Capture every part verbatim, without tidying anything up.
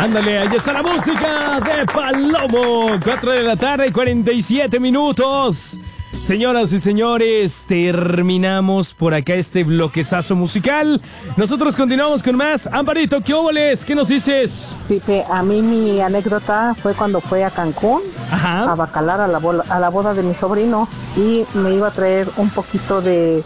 Ándale, ahí está la música de Palomo. cuatro de la tarde y cuarenta y siete minutos. Señoras y señores, terminamos por acá este bloquezazo musical. Nosotros continuamos con más. Amparito, ¿qué óboles? ¿Qué nos dices? Pipe, a mí mi anécdota fue cuando fue a Cancún, Ajá. a Bacalar, a la, bola, a la boda de mi sobrino, y me iba a traer un poquito de,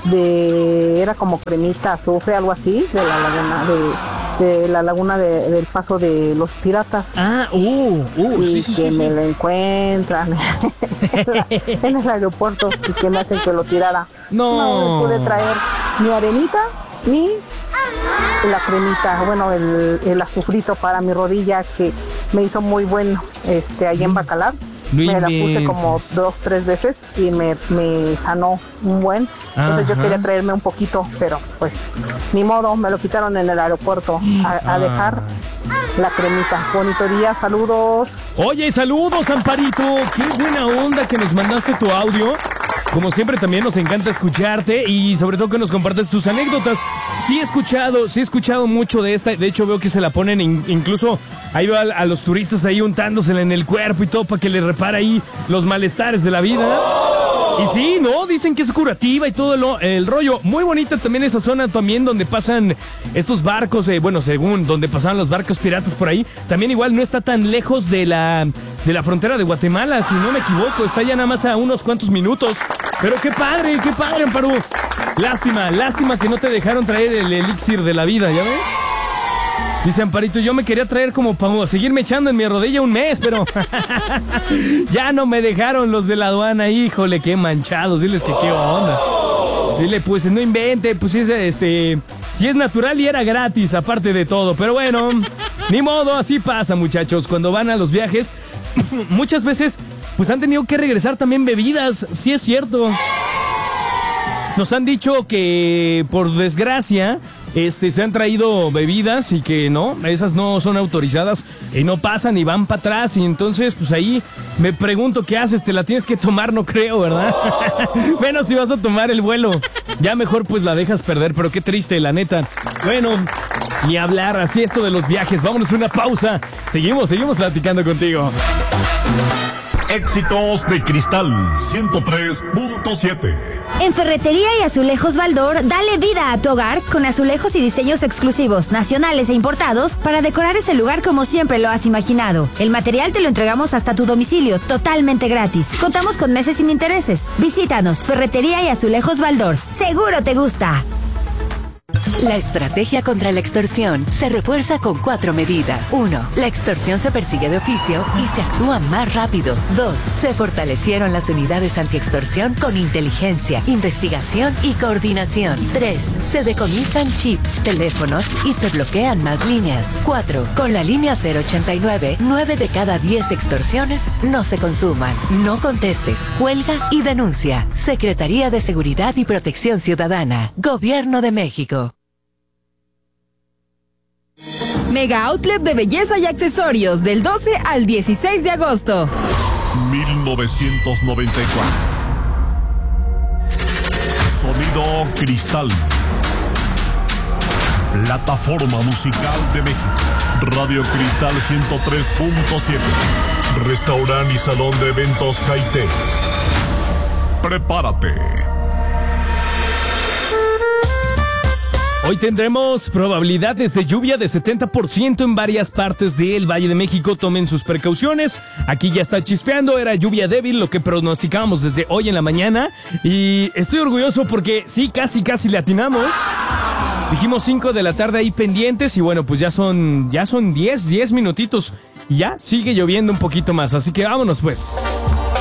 de era como cremita, azufre, algo así, de la laguna de, de la laguna de, del Paso de los Piratas. Ah, uh, uh, y sí, sí, que sí, me sí. lo encuentran en, la, en el aeropuerto y que me hacen que lo tirara. No. No me pude traer ni arenita ni la cremita, bueno, el, el azufrito para mi rodilla que me hizo muy bueno este ahí en Bacalar. No me la puse inventes. como dos, tres veces y me, me sanó un buen. Entonces Ajá. yo quería traerme un poquito, pero pues ni modo, me lo quitaron en el aeropuerto a, a dejar la cremita. Bonito día, saludos. Oye, saludos, Amparito. Qué buena onda que nos mandaste tu audio. Como siempre, también nos encanta escucharte y sobre todo que nos compartes tus anécdotas. Sí he escuchado, sí he escuchado mucho de esta. De hecho, veo que se la ponen in, incluso ahí va a, a los turistas ahí untándosela en el cuerpo y todo para que le repare ahí los malestares de la vida. Y sí, ¿no? Dicen que es curativa y todo lo, el rollo. Muy bonita también esa zona también donde pasan estos barcos, eh, bueno, según donde pasaban los barcos piratas por ahí. También igual no está tan lejos de la, de la frontera de Guatemala, si no me equivoco. Está ya nada más a unos cuantos minutos. Pero qué padre, qué padre, Amparo. Lástima, lástima que no te dejaron traer el elixir de la vida, ¿ya ves? Dice Amparito, yo me quería traer como para seguirme echando en mi rodilla un mes, pero ya no me dejaron los de la aduana, híjole, qué manchados, diles que qué onda. Dile, pues no invente, pues si es, este, si es natural y era gratis, aparte de todo, pero bueno, ni modo, así pasa, muchachos, cuando van a los viajes, muchas veces, pues han tenido que regresar también bebidas, sí es cierto. Nos han dicho que, por desgracia, este, se han traído bebidas y que no, esas no son autorizadas y no pasan y van para atrás. Y entonces, pues ahí me pregunto qué haces, te la tienes que tomar, no creo, ¿verdad? Menos si vas a tomar el vuelo. Ya mejor pues la dejas perder, pero qué triste, la neta. Bueno, ni hablar, así esto de los viajes. Vámonos a una pausa. Seguimos, seguimos platicando contigo. Éxitos de Cristal ciento tres punto siete. En Ferretería y Azulejos Baldor, dale vida a tu hogar con azulejos y diseños exclusivos, nacionales e importados, para decorar ese lugar como siempre lo has imaginado. El material te lo entregamos hasta tu domicilio, totalmente gratis. Contamos con meses sin intereses. Visítanos, Ferretería y Azulejos Baldor. ¡Seguro te gusta! La estrategia contra la extorsión se refuerza con cuatro medidas. uno. La extorsión se persigue de oficio y se actúa más rápido. dos. Se fortalecieron las unidades antiextorsión con inteligencia, investigación y coordinación. tres. Se decomisan chips, teléfonos y se bloquean más líneas. cuatro. Con la línea cero ochenta y nueve, nueve de cada diez extorsiones no se consuman. No contestes, cuelga y denuncia. Secretaría de Seguridad y Protección Ciudadana. Gobierno de México. Mega Outlet de Belleza y Accesorios del doce al dieciséis de agosto. mil novecientos noventa y cuatro. Sonido Cristal. Plataforma musical de México. Radio Cristal ciento tres punto siete. Restaurante y salón de eventos Jaite. Prepárate. Hoy tendremos probabilidades de lluvia de setenta por ciento en varias partes del Valle de México. Tomen sus precauciones. Aquí ya está chispeando. Era lluvia débil, lo que pronosticábamos desde hoy en la mañana. Y estoy orgulloso porque sí, casi, casi le atinamos. Dijimos cinco de la tarde ahí pendientes. Y bueno, pues ya son, ya son diez, diez minutitos. Y ya sigue lloviendo un poquito más. Así que vámonos pues.